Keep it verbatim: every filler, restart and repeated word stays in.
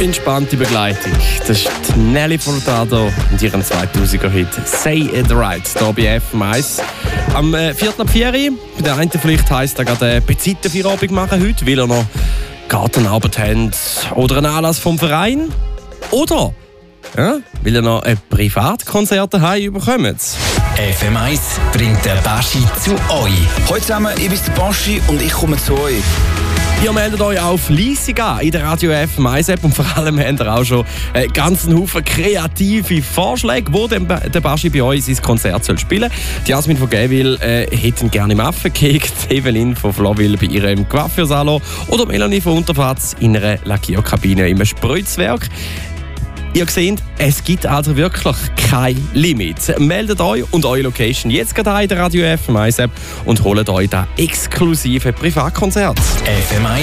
entspannte Begleitung. Das ist die Nelly Furtado und ihren zweitausender-Hit «Say It Right» hier bei F M eins. Am äh, Viertel ab vier Uhr. Bei der einen vielleicht heisst er gerade eine Bezittenfeierabend machen heute, weil er noch Gartenarbeit hat oder einen Anlass vom Verein. Oder ja, weil er noch ein Privatkonzert daheim bekommt. F M eins bringt der Baschi zu euch. Hallo zusammen, ich bin der Baschi und ich komme zu euch. Ihr meldet euch auch fleissig an in der Radio F M eins App und vor allem habt ihr auch schon einen ganzen Haufen kreative Vorschläge, wo der Baschi bei euch sein Konzert soll spielen soll. Die Jasmin von Gävil äh, hätten gerne im Affenkeg, Evelyn von Flawil bei ihrem Coiffeursalon oder Melanie von Unterfatz in einer Lackierkabine im Spritzwerk. Ihr seht, es gibt also wirklich kein Limit. Meldet euch und eure Location jetzt gerade in der Radio F M eins App und holt euch das exklusive Privatkonzert. F M eins